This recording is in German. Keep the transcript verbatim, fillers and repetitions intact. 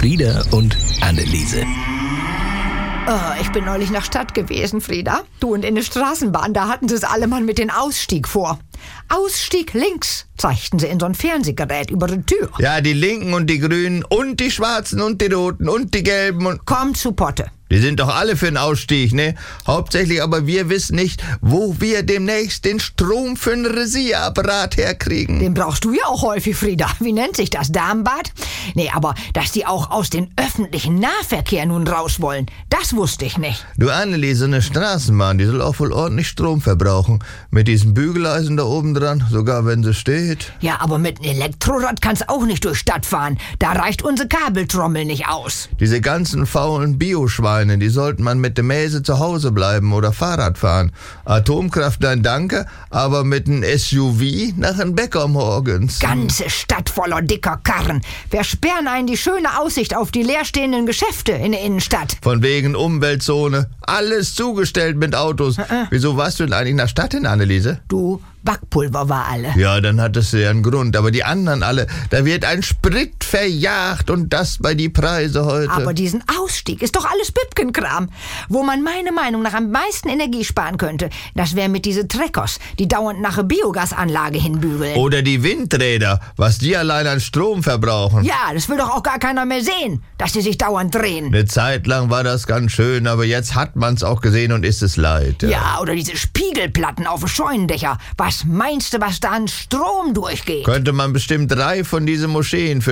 Frieda und Anneliese. Oh, ich bin neulich nach Stadt gewesen, Frieda. Du, und in der Straßenbahn, da hatten sie es alle mal mit den Ausstieg vor. Ausstieg links, zeigten sie in so ein Fernsehgerät über die Tür. Ja, die Linken und die Grünen und die Schwarzen und die Roten und die Gelben und... Komm zu Potte. Die sind doch alle für den Ausstieg, ne? Hauptsächlich aber wir wissen nicht, wo wir demnächst den Strom für einen Rasierapparat herkriegen. Den brauchst du ja auch häufig, Frieda. Wie nennt sich das? Darmbad? Nee, aber dass die auch aus dem öffentlichen Nahverkehr nun raus wollen, das wusste ich nicht. Du Anneliese, eine Straßenbahn, die soll auch wohl ordentlich Strom verbrauchen. Mit diesem Bügeleisen da oben dran, sogar wenn sie steht. Ja, aber mit einem Elektrorad kannst auch nicht durch Stadt fahren. Da reicht unsere Kabeltrommel nicht aus. Diese ganzen faulen Bioschweine, die sollten man mit der Mäse zu Hause bleiben oder Fahrrad fahren. Atomkraft, nein danke, aber mit einem S U V nach einem Bäcker morgens. Ganze Stadt voller dicker Karren. Versperren einen die schöne Aussicht auf die leerstehenden Geschäfte in der Innenstadt. Von wegen Umweltzone, alles zugestellt mit Autos. Äh. Wieso warst du denn eigentlich in der Stadt hin, Anneliese? Du, Backpulver war alle. Ja, dann hattest du ja einen Grund. Aber die anderen alle, da wird ein Sprit verjagt und das bei die Preise heute. Aber diesen Ausstieg ist doch alles Bübkenkram. Wo man meiner Meinung nach am meisten Energie sparen könnte, das wäre mit diese Treckers, die dauernd nach einer Biogasanlage hinbügeln. Oder die Windräder, was die allein an Strom verbrauchen. Ja, das will doch auch gar keiner mehr sehen, dass die sich dauernd drehen. Eine Zeit lang war das ganz schön, aber jetzt hat man's auch gesehen und ist es leid. Ja, ja, oder diese Spiegelplatten auf den Scheunendächer. Was meinst du, was da an Strom durchgeht? Könnte man bestimmt drei von diesen Moscheen für